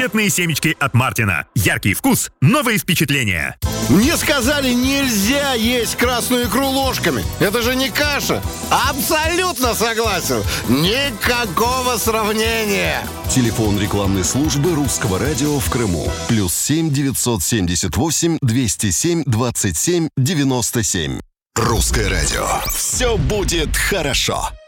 конфетные семечки от Мартина. Яркий вкус, новые впечатления. Мне сказали, нельзя есть красную икру ложками. Это же не каша. Абсолютно согласен. Никакого сравнения. Телефон рекламной службы Русского радио в Крыму. +7 978 207 27 97. Русское радио. Все будет хорошо.